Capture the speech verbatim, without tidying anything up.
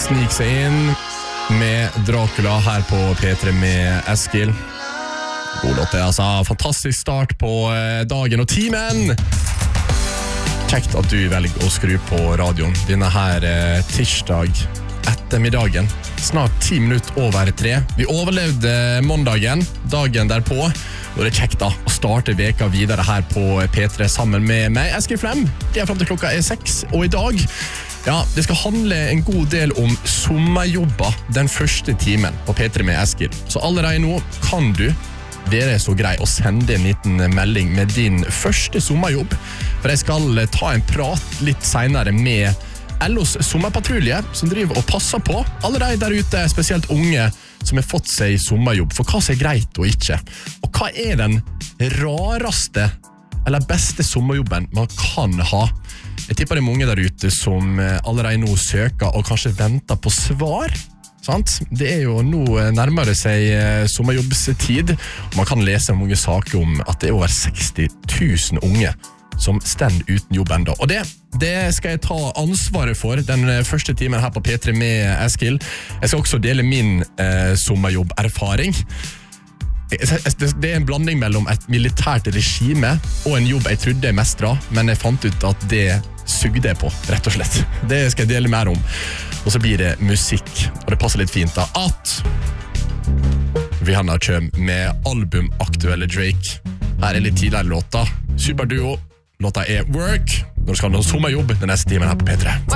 snik seg inn med Dracula her på P tre med Eskil. God låt, det altså. Fantastisk start på dagen og timen. Kjekt at du velger å skru på radioen. Denne her eh, tirsdag ettermiddagen. Snart ti minutter over tre. Vi overlevde måndagen, dagen derpå. Og det er kjekt da å starte veka videre her på P tre sammen med meg, Eskil Flem. Det er frem til klokka er seks, og i dag, ja, det skal handle en god del om sommerjobber den første timen på P tre med Eskil. Så allerede nå kan du være så grei å sende en liten melding med din første sommerjobb. For jeg skal ta en prat litt senere med L O's sommerpatrulje, som driver og passer på alle de der ute, spesielt unge, som har fått seg sommerjobb, for hva som er greit og ikke. Og hva er den rareste eller beste sommerjobben man kan ha? Jeg tipper det er mange der ute som allerede nå søker og kanskje venter på svar. Sant? Det er jo nå nærmere seg sommerjobbstid, og man kan lese mange saker om at det er over seksti tusen unge som stender uten jobb enda. Og det, det skal jeg ta ansvaret for den første timen her på P tre med Eskil. Jeg skal også dele min eh, sommerjobberfaring. Det er en blanding mellom et militært regime og en jobb jeg trodde jeg mestret, men jeg fant ut at det sugde jeg på, rett og slett. Det skal jeg dele mer om. Og så blir det musikk, og det passer litt fint da at Rihanna kommer med albumaktuelle Drake. Her er litt tidligere låta. Superduo. Låta er Work. Når du skal ha noen sommerjobb den neste timen her på P tre.